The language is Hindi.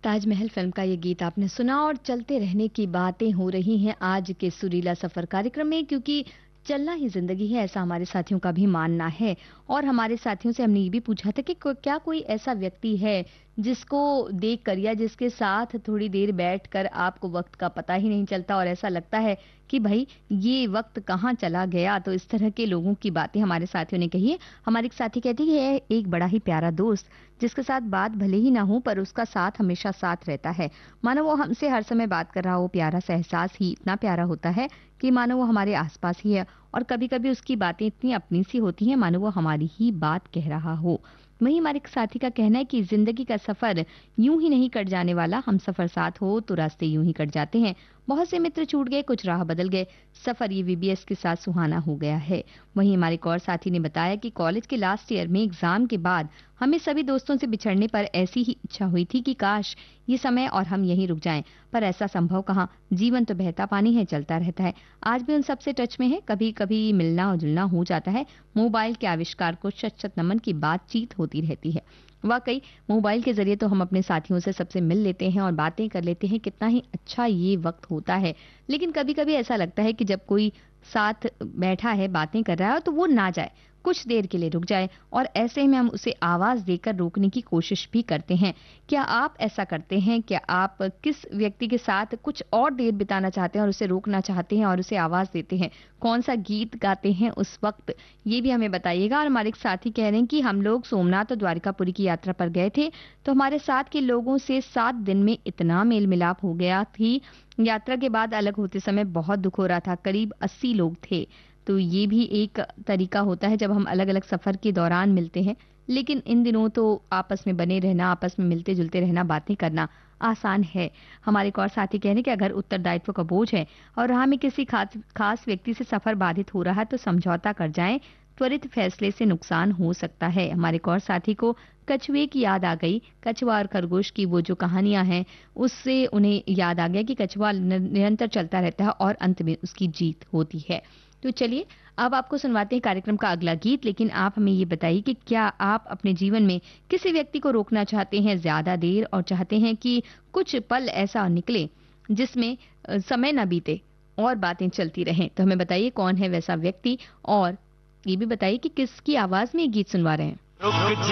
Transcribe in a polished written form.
ताजमहल फिल्म का ये गीत आपने सुना और चलते रहने की बातें हो रही हैं आज के सुरीला सफर कार्यक्रम में, क्योंकि चलना ही जिंदगी है, ऐसा हमारे साथियों का भी मानना है। और हमारे साथियों से हमने ये भी पूछा था कि क्या कोई ऐसा व्यक्ति है जिसको देखकर या जिसके साथ थोड़ी देर बैठकर आपको वक्त का पता ही नहीं चलता और ऐसा लगता है कि भाई ये वक्त कहाँ चला गया। तो इस तरह के लोगों की बातें हमारे साथियों ने कही है। हमारे एक साथी कहती है एक बड़ा ही प्यारा दोस्त जिसके साथ बात भले ही ना हो पर उसका साथ हमेशा साथ रहता है। मानो वो हमसे हर समय बात कर रहा हो। प्यारा सा एहसास ही इतना प्यारा होता है कि मानो वो हमारे आसपास ही है और कभी कभी उसकी बातें इतनी अपनी सी होती हैं मानो वो हमारी ही बात कह रहा हो। वहीं हमारे एक साथी का कहना है कि जिंदगी का सफर यूं ही नहीं कट जाने वाला, हम सफर साथ हो तो रास्ते यूं ही कट जाते हैं। बहुत से मित्र छूट गए, कुछ राह बदल गए, सफर ये वीबीएस के साथ सुहाना हो गया है। वहीं हमारे एक और साथी ने बताया कि कॉलेज के लास्ट ईयर में एग्जाम के बाद हमें सभी दोस्तों से बिछड़ने पर ऐसी ही इच्छा हुई थी कि काश ये समय और हम यहीं रुक जाएं, पर ऐसा संभव कहाँ। जीवन तो बहता पानी है, चलता रहता है। आज भी उन सबसे टच में है, कभी कभी मिलना और जुलना हो जाता है। मोबाइल के आविष्कार को शत शत नमन की बातचीत होती रहती है। वाकई मोबाइल के जरिए तो हम अपने साथियों से सबसे मिल लेते हैं और बातें कर लेते हैं, कितना ही अच्छा ये वक्त होता है। लेकिन कभी कभी ऐसा लगता है कि जब कोई साथ बैठा है बातें कर रहा है तो वो ना जाए, कुछ देर के लिए रुक जाए और ऐसे में हम उसे आवाज देकर रोकने की कोशिश भी करते हैं। क्या आप ऐसा करते हैं? क्या आप किस व्यक्ति के साथ कुछ और देर बिताना चाहते हैं और उसे रोकना चाहते हैं और उसे आवाज देते हैं? कौन सा गीत गाते हैं उस वक्त, ये भी हमें बताइएगा। और हमारे एक साथी कह रहे हैं कि हम लोग सोमनाथ और द्वारिकापुरी की यात्रा पर गए थे तो हमारे साथ के लोगों से 7 दिन में इतना मेल मिलाप हो गया थी। यात्रा के बाद अलग होते समय बहुत दुख हो रहा था। करीब 80 लोग थे। तो ये भी एक तरीका होता है जब हम अलग अलग सफर के दौरान मिलते हैं। लेकिन इन दिनों तो आपस में बने रहना, आपस में मिलते जुलते रहना, बातें करना आसान है। हमारे एक और साथी कह रहे हैं कि अगर उत्तरदायित्व का बोझ है और राह में किसी खास खास व्यक्ति से सफर बाधित हो रहा है तो समझौता कर जाएं, त्वरित फैसले से नुकसान हो सकता है। हमारे एक और साथी को कछुए की याद आ गई। कछुआ और खरगोश की वो जो कहानियां हैं उससे उन्हें याद आ गया कि कछुआ निरंतर चलता रहता है और अंत में उसकी जीत होती है। तो चलिए अब आपको सुनवाते हैं कार्यक्रम का अगला गीत। लेकिन आप हमें ये बताइए कि क्या आप अपने जीवन में किसी व्यक्ति को रोकना चाहते हैं ज्यादा देर और चाहते हैं कि कुछ पल ऐसा निकले जिसमें समय ना बीते और बातें चलती रहें? तो हमें बताइए कौन है वैसा व्यक्ति और ये भी बताइए कि किसकी आवाज में ये गीत सुनवा रहे हैं। रुक